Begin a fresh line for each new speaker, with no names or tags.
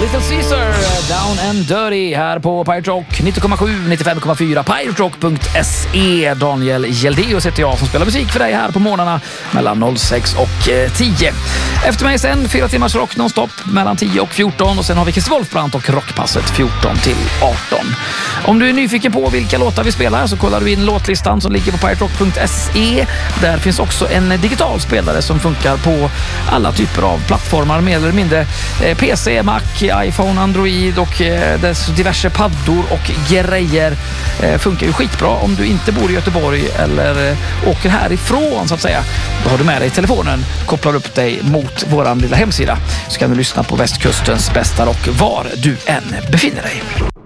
Little Caesar, Down and Dirty här på Pirate Rock 90,7, 95,4, piraterock.se. Daniel Gjeldeus heter jag som spelar musik för dig här på morgnarna mellan 06 och 10. Efter mig sen 4 timmars rock nonstop mellan 10 och 14 och sen har vi Christer Wolfbrandt och Rockpasset 14 till 18. Om du är nyfiken på vilka låtar vi spelar så kollar du in låtlistan som ligger på piraterock.se. Där finns också en digital spelare som funkar på alla typer av plattformar, mer eller mindre PC, Mac, iPhone, Android och dess diverse paddor och grejer. Funkar ju skitbra om du inte bor i Göteborg eller åker härifrån så att säga. Då har du med dig telefonen, kopplar upp dig mot våran lilla hemsida så kan du lyssna på västkustens bästa rock var du än befinner dig.